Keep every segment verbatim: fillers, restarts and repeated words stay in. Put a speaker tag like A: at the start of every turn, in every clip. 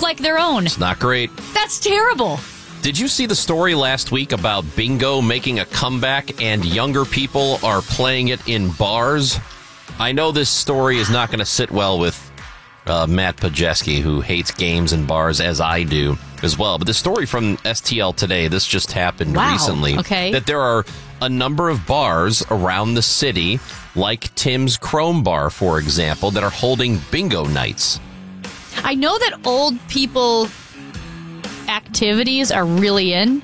A: like their own.
B: It's not great.
A: That's terrible.
B: Did you see the story last week about bingo making a comeback and younger people are playing it in bars? I know this story is not going to sit well with uh, Matt Pajeski, who hates games and bars as I do as well. But the story from S T L Today, this just happened
A: wow.
B: recently,
A: okay.
B: that there are a number of bars around the city, like Tim's Chrome Bar, for example, that are holding bingo nights.
A: I know that old people activities are really in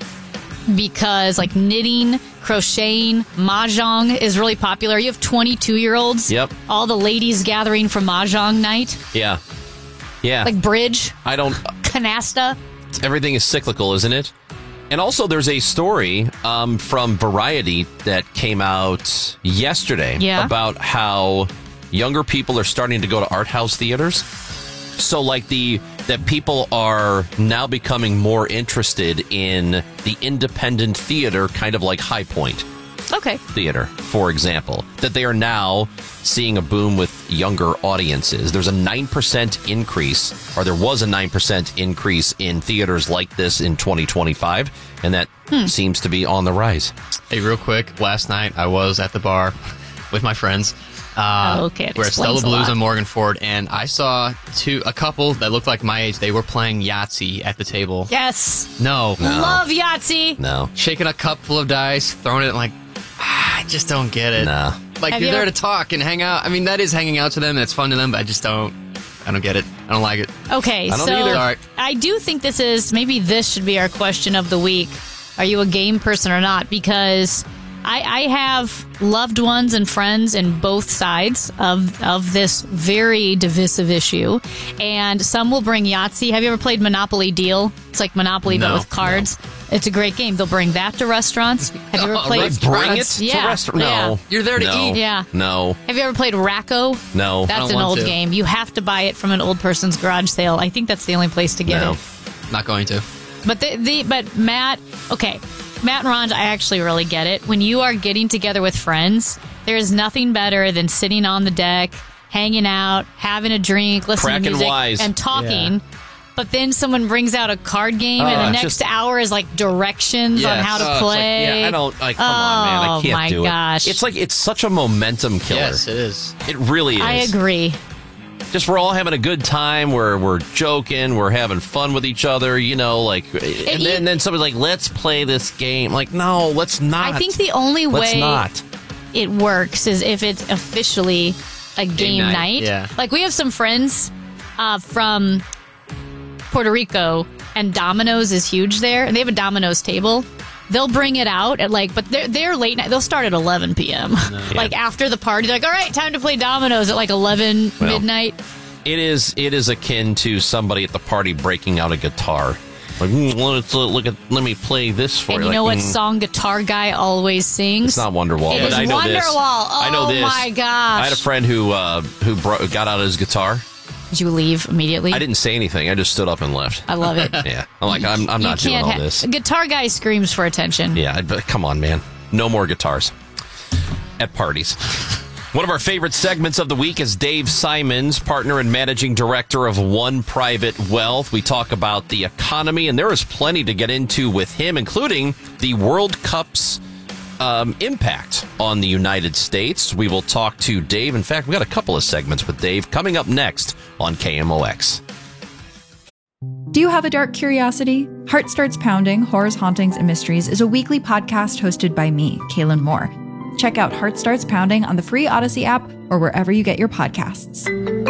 A: because like knitting, crocheting, mahjong is really popular. You have twenty-two-year-olds.
B: Yep.
A: All the ladies gathering for mahjong night.
B: Yeah. Yeah.
A: Like bridge.
B: I don't...
A: Canasta.
B: Everything is cyclical, isn't it? And also there's a story um, from Variety that came out yesterday
A: yeah.
B: about how younger people are starting to go to art house theaters. So like the that people are now becoming more interested in the independent theater, kind of like High Point.
A: Okay.
B: Theater, for example, that they are now seeing a boom with younger audiences. There's a nine percent increase, or there was a nine percent increase in theaters like this in twenty twenty-five, and that hmm. seems to be on the rise.
C: Hey, real quick, last night I was at the bar with my friends. Uh,
A: oh, okay. It
C: we're at Stella Blues
A: on
C: Morgan Ford, and I saw two a couple that looked like my age. They were playing Yahtzee at the table.
A: Yes.
C: No.
B: no.
A: Love Yahtzee.
B: No.
C: Shaking a cup full of dice, throwing it like, ah, I just don't get it.
B: No.
C: Like,
A: Have
C: you're
A: you
C: there
A: ever-
C: to talk and hang out. I mean, that is hanging out to them, and it's fun to them, but I just don't, I don't get it. I don't like it.
A: Okay,
B: I don't
A: so
B: either.
C: Sorry.
A: I do think this is, maybe this should be our question of the week. Are you a game person or not? Because I, I have loved ones and friends in both sides of of this very divisive issue. And some will bring Yahtzee. Have you ever played Monopoly Deal? It's like Monopoly,
C: No,
A: but with cards. No. It's a great game. They'll bring that to restaurants. Have you ever
C: Oh,
A: played?
B: They bring it to
A: Yeah,
B: restaurants? No.
A: yeah.
C: You're there to
B: no.
C: eat.
A: Yeah.
B: No.
A: Have you ever played Racco?
B: No.
A: That's
C: don't
A: an
C: want
A: old
C: to.
A: game. You have to buy it from an old person's garage sale. I think that's the only place to get
B: No.
A: it.
C: Not going to.
A: But the, the but Matt, okay, Matt and Ron, I actually really get it. When you are getting together with friends, there is nothing better than sitting on the deck, hanging out, having a drink, listening
B: Cracking
A: to music,
B: wise.
A: and talking.
C: Yeah.
A: But then someone brings out a card game,
B: Oh,
A: and the
B: it's
A: next
B: just-
A: hour is like directions on
C: Yes.
A: how to
B: Oh, it's like,
A: play.
B: yeah, I don't. Like, come on, man. I
A: Oh,
B: can't
A: my
B: do
A: gosh.
B: it. It's like it's such a momentum killer.
C: Yes, it is.
B: It really is.
A: I agree.
B: Just we're all having a good time. We're we're joking. We're having fun with each other. You know, like, and
A: you-
B: then then somebody's like, "Let's play this game." Like, no, let's not.
A: I think the only
B: let's
A: way
B: not.
A: it works is if it's officially a game,
C: night,
A: night.
C: yeah.
A: Like we have some friends uh, from Puerto Rico, and Domino's is huge there, and they have a Domino's table. They'll bring it out at like, but they're they're late night. They'll start at eleven p.m. Like after the party, they're like, all right, time to play Domino's at like eleven
B: Well,
A: midnight.
B: It is it is akin to somebody at the party breaking out a guitar. Like, mm, let's look at. Let me play this for
A: And
B: you.
A: you know
B: Like,
A: what
B: mm,
A: song Guitar Guy always sings?
B: It's not Wonderwall,
A: It
B: but
A: is
B: I know this.
A: Wonderwall. Oh,
B: I know this.
A: my gosh.
B: I had a friend who uh, who bro- got out his guitar.
A: Did you leave immediately?
B: I didn't say anything. I just stood up and left.
A: I love it.
B: Yeah, I'm like, I'm, I'm
A: You
B: not doing
A: can't
B: all
A: ha-
B: this.
A: Guitar Guy screams for attention.
B: Yeah, but come on, man. No more guitars at parties. One of our favorite segments of the week is Dave Simons, partner and managing director of One Private Wealth. We talk about the economy, and there is plenty to get into with him, including the World Cup's um, impact on the United States. We will talk to Dave. In fact, we got a couple of segments with Dave coming up next on K M O X.
D: Do you have a dark curiosity? Heart Starts Pounding, Horrors, Hauntings, and Mysteries is a weekly podcast hosted by me, Kaylin Moore. Check out Heart Starts Pounding on the free Odyssey app or wherever you get your podcasts.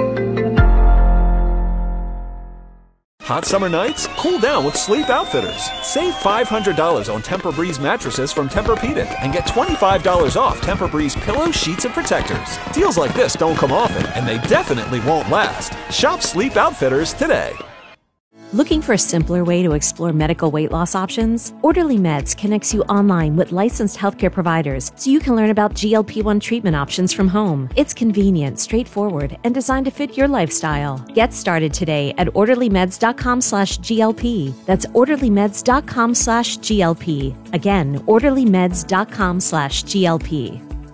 E: Hot summer nights? Cool down with Sleep Outfitters. Save five hundred dollars on Tempur-Breeze mattresses from Tempur-Pedic and get twenty-five dollars off Tempur-Breeze pillows, sheets, and protectors. Deals like this don't come often, and they definitely won't last. Shop Sleep Outfitters today.
F: Looking for a simpler way to explore medical weight loss options? Orderly Meds connects you online with licensed healthcare providers so you can learn about G L P one treatment options from home. It's convenient, straightforward, and designed to fit your lifestyle. Get started today at orderlymeds.com slash GLP. That's orderlymeds.com slash GLP. Again, orderlymeds.com slash GLP.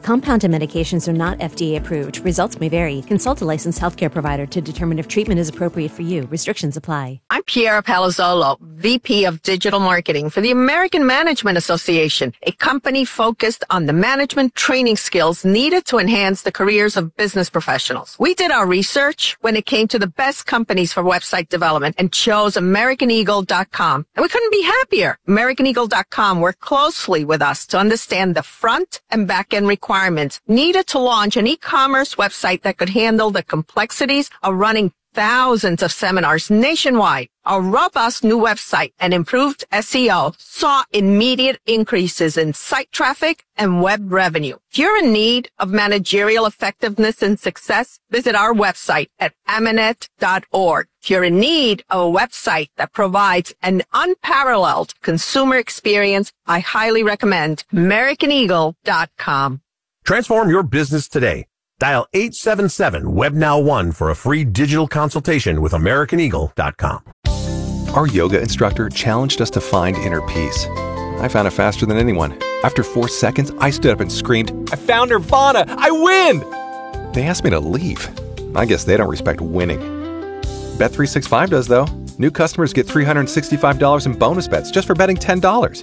F: Compounded medications are not F D A approved. Results may vary. Consult a licensed healthcare provider to determine if treatment is appropriate for you. Restrictions apply.
G: I'm Piera Palazzolo, V P of Digital Marketing for the American Management Association, a company focused on the management training skills needed to enhance the careers of business professionals. We did our research when it came to the best companies for website development and chose American Eagle dot com. And we couldn't be happier. American Eagle dot com worked closely with us to understand the front and back end requirements needed to launch an e-commerce website that could handle the complexities of running thousands of seminars nationwide. Our robust new website and improved S E O saw immediate increases in site traffic and web revenue. If you're in need of managerial effectiveness and success, visit our website at amanet dot org. If you're in need of a website that provides an unparalleled consumer experience, I highly recommend American Eagle dot com.
H: Transform your business today. Dial eight seven seven W E B Now one for a free digital consultation with American Eagle dot com.
I: Our yoga instructor challenged us to find inner peace. I found it faster than anyone. After four seconds, I stood up and screamed,
E: I found Nirvana! I win!
I: They asked me to leave. I guess they don't respect winning. Bet three sixty-five does, though. New customers get three hundred sixty-five dollars in bonus bets just for betting ten dollars.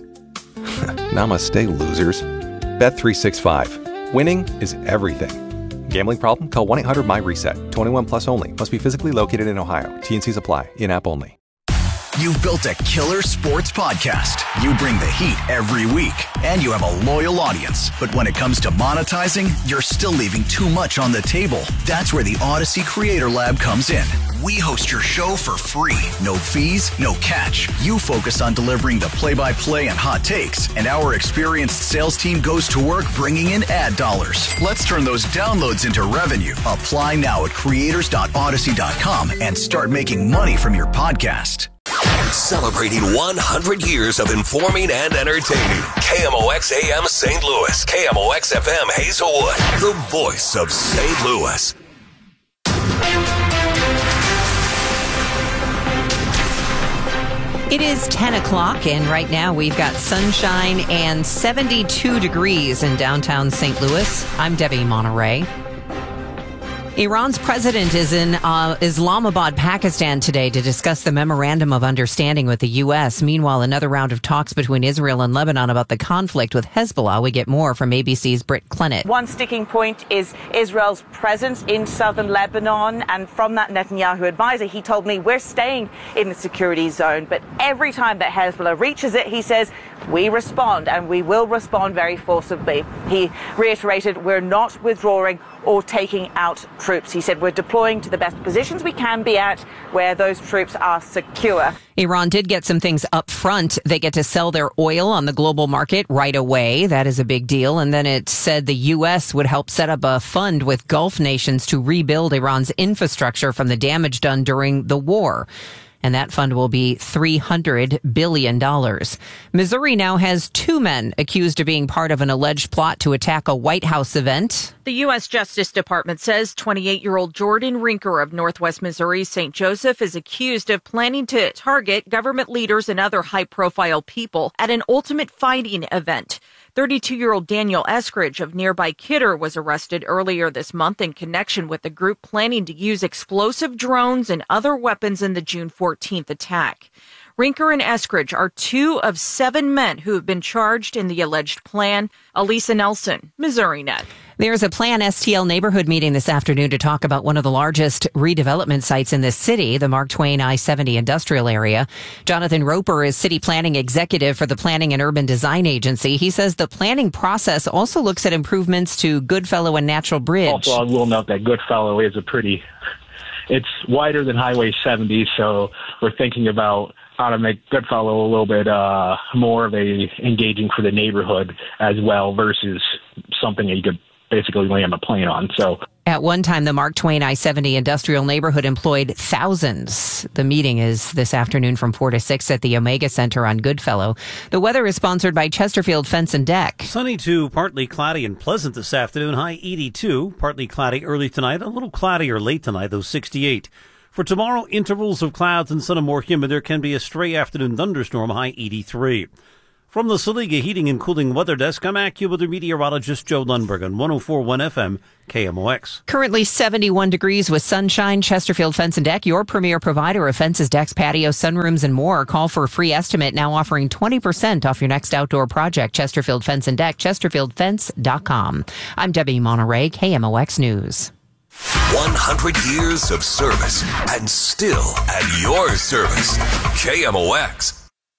I: Namaste, losers. Bet three sixty-five. Winning is everything. Gambling problem? Call one eight hundred my reset. twenty-one plus only. Must be physically located in Ohio. T N Cs apply. In-app only.
J: You've built a killer sports podcast. You bring the heat every week, and you have a loyal audience. But when it comes to monetizing, you're still leaving too much on the table. That's where the Odyssey Creator Lab comes in. We host your show for free. No fees, no catch. You focus on delivering the play-by-play and hot takes, and our experienced sales team goes to work bringing in ad dollars. Let's turn those downloads into revenue. Apply now at creators dot odyssey dot com and start making money from your podcast.
K: Celebrating one hundred years of informing and entertaining. K M O X A M Saint Louis. K M O X F M Hazelwood. The voice of Saint Louis.
L: It is ten o'clock, and right now we've got sunshine and seventy-two degrees in downtown Saint Louis. I'm Debbie Monterey. Iran's president is in uh, Islamabad, Pakistan today to discuss the memorandum of understanding with the U S. Meanwhile, another round of talks between Israel and Lebanon about the conflict with Hezbollah. We get more from A B C's Britt Clennett.
M: One sticking point is Israel's presence in southern Lebanon. And from that Netanyahu advisor, he told me we're staying in the security zone. But every time that Hezbollah reaches it, he says, we respond, and we will respond very forcibly. He reiterated we're not withdrawing or taking out troops. He said we're deploying to the best positions we can be at where those troops are secure.
L: Iran did get some things up front. They get to sell their oil on the global market right away. That is a big deal. And then it said the U S would help set up a fund with Gulf nations to rebuild Iran's infrastructure from the damage done during the war. And that fund will be three hundred billion dollars. Missouri now has two men accused of being part of an alleged plot to attack a White House event.
N: The U S Justice Department says twenty-eight-year-old Jordan Rinker of Northwest Missouri's Saint Joseph is accused of planning to target government leaders and other high-profile people at an ultimate fighting event. thirty-two-year-old Daniel Eskridge of nearby Kidder was arrested earlier this month in connection with the group planning to use explosive drones and other weapons in the June fourteenth attack. Rinker and Eskridge are two of seven men who have been charged in the alleged plan. Elisa Nelson, Missouri Net.
L: There's a Plan S T L neighborhood meeting this afternoon to talk about one of the largest redevelopment sites in the city, the Mark Twain I seventy industrial area. Jonathan Roper is city planning executive for the Planning and Urban Design Agency. He says the planning process also looks at improvements to Goodfellow and Natural Bridge.
O: Also, I will note that Goodfellow is a pretty, it's wider than Highway seventy, so we're thinking about how to make Goodfellow a little bit uh, more of a engaging for the neighborhood as well versus something that you could basically land a plane on. So
L: at one time, the Mark Twain I seventy industrial neighborhood employed thousands. The meeting is this afternoon from four to six at the Omega Center on Goodfellow. The weather is sponsored by Chesterfield Fence and Deck.
P: Sunny to partly cloudy and pleasant this afternoon, high eighty-two. Partly cloudy early tonight, a little cloudier late tonight, though sixty-eight. For tomorrow, intervals of clouds and sun and more humid. There can be a stray afternoon thunderstorm, high eighty-three. From the Saliga Heating and Cooling Weather Desk, I'm AccuWeather meteorologist Joe Lundberg on one oh four point one F M K M O X.
L: Currently seventy-one degrees with sunshine. Chesterfield Fence and Deck, your premier provider of fences, decks, patios, sunrooms, and more. Call for a free estimate, now offering twenty percent off your next outdoor project. Chesterfield Fence and Deck, chesterfield fence dot com. I'm Debbie Monterey, K M O X News.
K: one hundred years of service and still at your service. K M O X.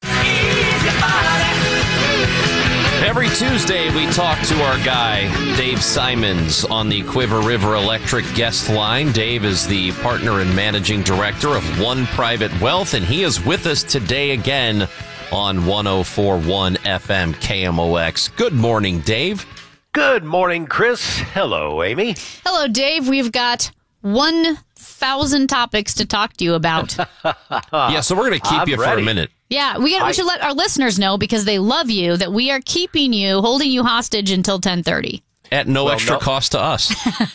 B: Every Tuesday, we talk to our guy, Dave Simons, on the Quiver River Electric guest line. Dave is the partner and managing director of One Private Wealth, and he is with us today again on one oh four point one F M K M O X. Good morning, Dave.
Q: Good morning, Chris. Hello, Amy.
A: Hello, Dave. We've got one thousand topics to talk to you about.
B: Yeah, so we're going to keep
Q: I'm
B: you
Q: ready.
B: for a minute.
A: Yeah, we, gotta, we
Q: I-
A: should let our listeners know, because they love you, that we are keeping you, holding you hostage until ten thirty.
B: At no
Q: Well,
B: extra
Q: no-
B: cost to us.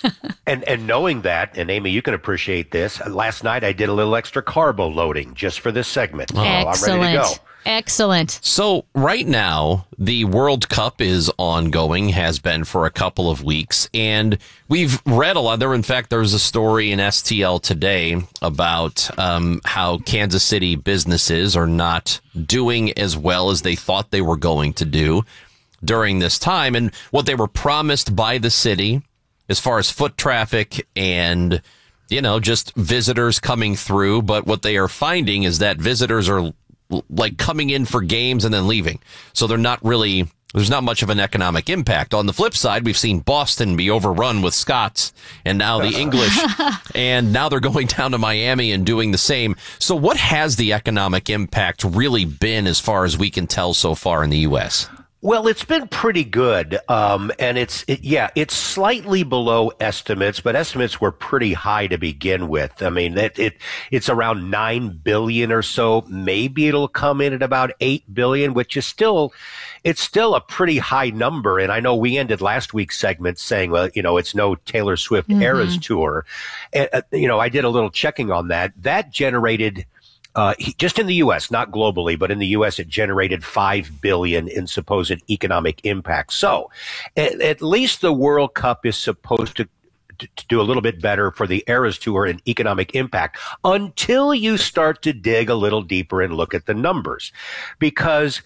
Q: And and knowing that, and Amy, you can appreciate this. Last night I did a little extra carbo loading just for this segment. So
A: Excellent.
Q: I'm ready to go.
A: Excellent.
B: So right now, the World Cup is ongoing, has been for a couple of weeks, and we've read a lot. There, in fact, there was a story in S T L today about um, how Kansas City businesses are not doing as well as they thought they were going to do during this time, and what they were promised by the city as far as foot traffic and, you know, just visitors coming through. But what they are finding is that visitors are like coming in for games and then leaving. So they're not really, there's not much of an economic impact. On the flip side, we've seen Boston be overrun with Scots and now the English, and now they're going down to Miami and doing the same. So what has the economic impact really been as far as we can tell so far in the U S?
Q: Well, it's been pretty good, um, and it's it, yeah, it's slightly below estimates, but estimates were pretty high to begin with. I mean, it, it it's around nine billion or so. Maybe it'll come in at about eight billion, which is still it's still a pretty high number. And I know we ended last week's segment saying, well, you know, it's no Taylor Swift
R: Mhm.
Q: Eras tour. And, uh, you know, I did a little checking on that. That generated. Uh, he- just in the U S, not globally, but in the U S, it generated five billion dollars in supposed economic impact. So at, at least the World Cup is supposed to, to, to do a little bit better for the Eras Tour in economic impact until you start to dig a little deeper and look at the numbers. Because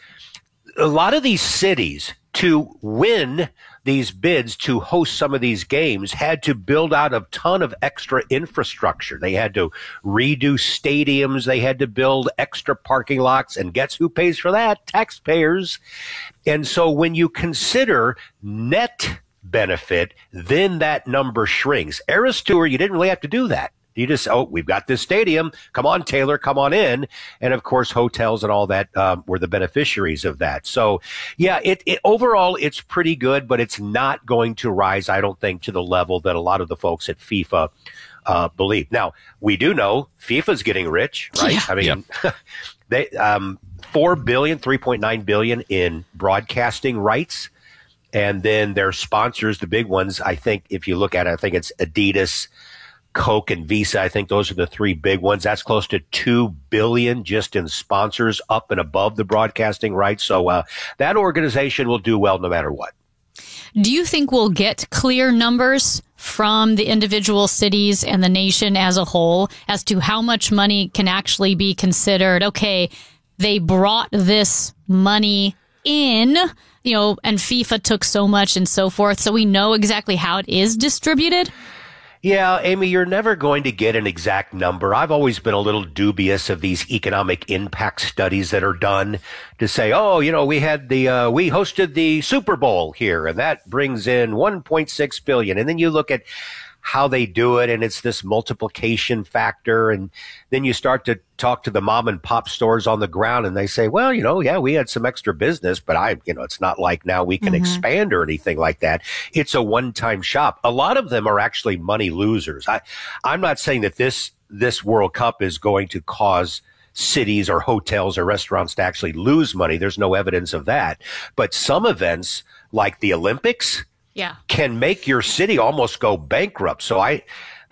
Q: a lot of these cities, to win these bids to host some of these games, had to build out a ton of extra infrastructure. They had to redo stadiums. They had to build extra parking lots. And guess who pays for that? Taxpayers. And so when you consider net benefit, then that number shrinks. Eras Tour, you didn't really have to do that. You just, oh, we've got this stadium. Come on, Taylor, come on in. And of course, hotels and all that um, were the beneficiaries of that. So, yeah, it, it overall, it's pretty good, but it's not going to rise, I don't think, to the level that a lot of the folks at FIFA uh, believe. Now, we do know FIFA's getting rich, right?
B: Yeah.
Q: I mean, they um, four billion dollars, three point nine billion dollars in broadcasting rights. And then their sponsors, the big ones, I think, if you look at it, I think it's Adidas, Coke, and Visa. I think those are the three big ones. That's close to two billion dollars just in sponsors up and above the broadcasting rights. So uh, that organization will do well no matter what.
A: Do you think we'll get clear numbers from the individual cities and the nation as a whole as to how much money can actually be considered, okay, they brought this money in, you know, and FIFA took so much and so forth, so we know exactly how it is distributed?
Q: Yeah, Amy, you're never going to get an exact number. I've always been a little dubious of these economic impact studies that are done to say, oh, you know, we had the, uh, we hosted the Super Bowl here and that brings in one point six billion. And then you look at how they do it, and it's this multiplication factor. And then you start to talk to the mom and pop stores on the ground, and they say, well, you know, yeah, we had some extra business, but I, you know, it's not like now we can
R: Mhm.
Q: expand or anything like that. It's a one-time shop. A lot of them are actually money losers. I, I'm not saying that this, this World Cup is going to cause cities or hotels or restaurants to actually lose money. There's no evidence of that. But some events like the Olympics,
A: Yeah.
Q: can make your city almost go bankrupt. So I,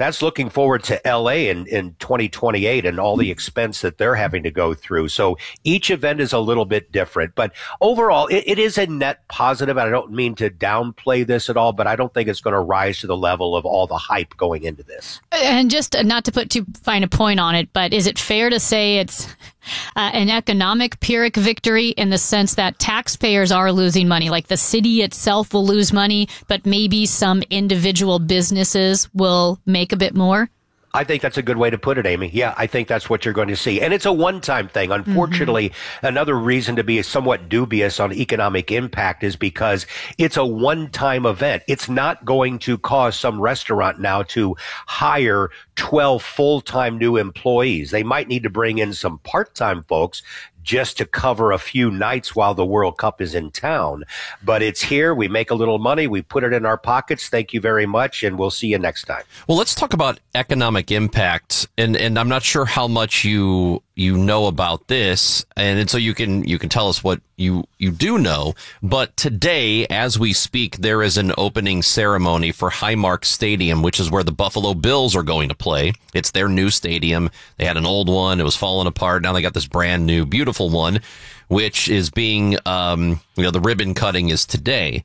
Q: that's looking forward to L A in, in twenty twenty-eight and all the expense that they're having to go through. So each event is a little bit different. But overall, it, it is a net positive. I don't mean to downplay this at all, but I don't think it's going to rise to the level of all the hype going into this.
A: And just not to put too fine a point on it, but is it fair to say it's uh, an economic Pyrrhic victory in the sense that taxpayers are losing money? Like the city itself will lose money, but maybe some individual businesses will make a bit more?
Q: I think that's a good way to put it, Amy. Yeah, I think that's what you're going to see. And it's a one-time thing. Unfortunately, mm-hmm. another reason to be somewhat dubious on economic impact is because it's a one-time event. It's not going to cause some restaurant now to hire twelve full-time new employees. They might need to bring in some part-time folks just to cover a few nights while the World Cup is in town. But it's here. We make a little money. We put it in our pockets. Thank you very much. And we'll see you next time.
B: Well, let's talk about economic impact. And, and I'm not sure how much you, you know about this. And, and so you can, you can tell us what you, you do know. But today, as we speak, there is an opening ceremony for Highmark Stadium, which is where the Buffalo Bills are going to play. It's their new stadium. They had an old one. It was falling apart. Now they got this brand new, beautiful one, which is being, um, you know, the ribbon cutting is today.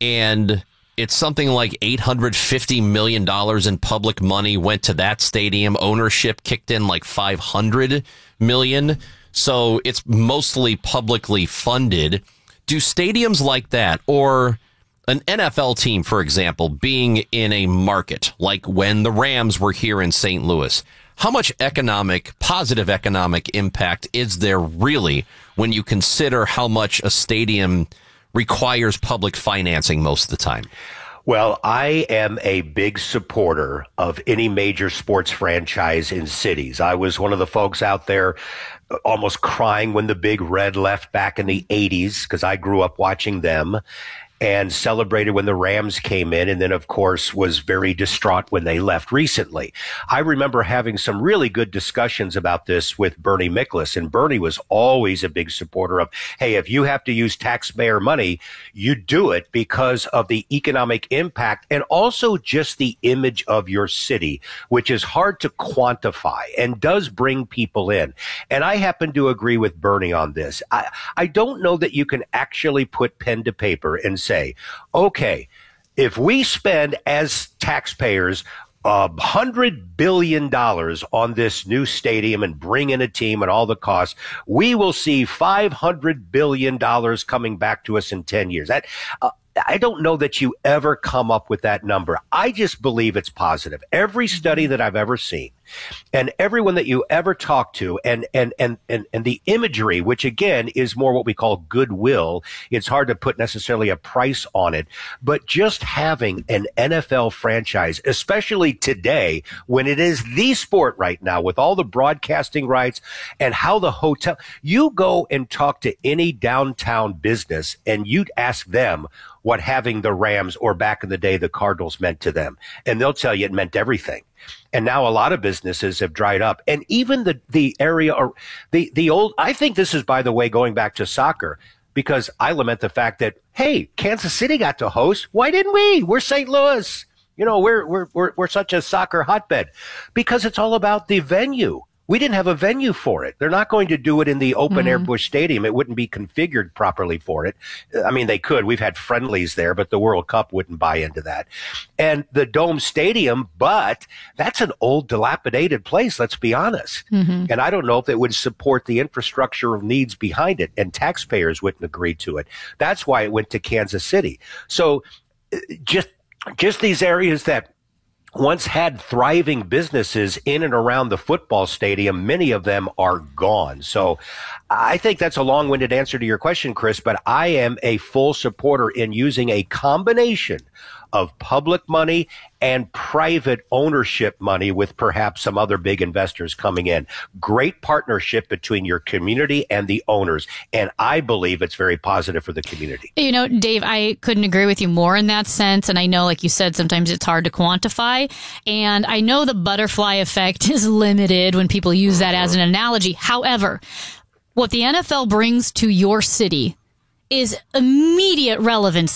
B: And it's something like eight hundred fifty million dollars in public money went to that stadium. Ownership kicked in like five hundred million dollars. So it's mostly publicly funded. Do stadiums like that, or an N F L team, for example, being in a market like when the Rams were here in Saint Louis, how much economic, positive economic impact is there really when you consider how much a stadium requires public financing most of the time?
Q: Well, I am a big supporter of any major sports franchise in cities. I was one of the folks out there almost crying when the Big Red left back in the eighties because I grew up watching them, and celebrated when the Rams came in, and then, of course, was very distraught when they left recently. I remember having some really good discussions about this with Bernie Miklasz, and Bernie was always a big supporter of, hey, if you have to use taxpayer money, you do it because of the economic impact and also just the image of your city, which is hard to quantify and does bring people in. And I happen to agree with Bernie on this. I, I don't know that you can actually put pen to paper and say, Say, okay, if we spend as taxpayers a hundred billion dollars on this new stadium and bring in a team and all the costs, we will see five hundred billion dollars coming back to us in ten years. That, uh, I don't know that you ever come up with that number. I just believe it's positive. Every study that I've ever seen and everyone that you ever talk to and, and, and, and, and the imagery, which again is more what we call goodwill. It's hard to put necessarily a price on it, but just having an N F L franchise, especially today when it is the sport right now with all the broadcasting rights and how the hotel, you go and talk to any downtown business and you'd ask them what having the Rams or back in the day, the Cardinals meant to them. And they'll tell you it meant everything. And now a lot of businesses have dried up. And even the, the area or the, the old, I think this is, by the way, going back to soccer, because I lament the fact that, hey, Kansas City got to host. Why didn't we? We're Saint Louis. You know, we're, we're, we're, we're such a soccer hotbed because it's all about the venue. We didn't have a venue for it. They're not going to do it in the open air mm-hmm. Busch Stadium. It wouldn't be configured properly for it. I mean, they could. We've had friendlies there, but the World Cup wouldn't buy into that. And the Dome Stadium, but that's an old, dilapidated place, let's be honest. Mm-hmm. And I don't know if it would support the infrastructure needs behind it, and taxpayers wouldn't agree to it. That's why it went to Kansas City. So just, just these areas that once had thriving businesses in and around the football stadium, many of them are gone. So I think that's a long-winded answer to your question, Chris, but I am a full supporter in using a combination of public money and private ownership money with perhaps some other big investors coming in. Great partnership between your community and the owners. And I believe it's very positive for the community.
A: You know, Dave, I couldn't agree with you more in that sense. And I know, like you said, sometimes it's hard to quantify. And I know the butterfly effect is limited when people use that as an analogy. However, what the N F L brings to your city is immediate relevancy.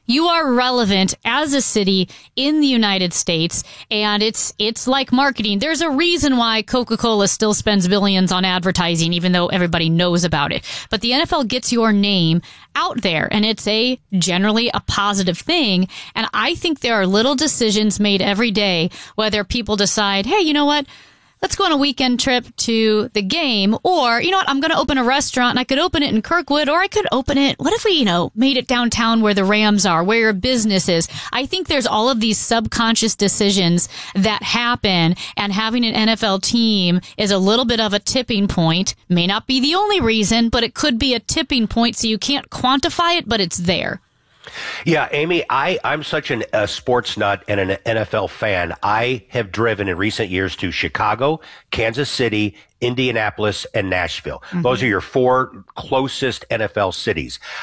A: You are relevant as a city in the United States, and it's it's like marketing. There's a reason why Coca-Cola still spends billions on advertising, even though everybody knows about it. But the N F L gets your name out there, and it's a generally a positive thing. And I think there are little decisions made every day, whether people decide, hey, you know what? Let's go on a weekend trip to the game, or, you know what, I'm going to open a restaurant, and I could open it in Kirkwood, or I could open it, what if we, you know, made it downtown where the Rams are, where your business is? I think there's all of these subconscious decisions that happen, and having an N F L team is a little bit of a tipping point. May not be the only reason, but it could be a tipping point, so you can't quantify it, but it's there.
Q: Yeah, Amy, I, I'm such an, a sports nut and an N F L fan. I have driven in recent years to Chicago, Kansas City, Indianapolis, and Nashville. Mm-hmm. Those are your four closest N F L cities.